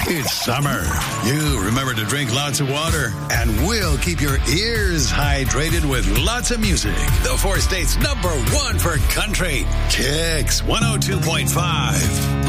It's summer. You remember to drink lots of water, and we'll keep your ears hydrated with lots of music. The four states #1 for country. Kicks 102.5.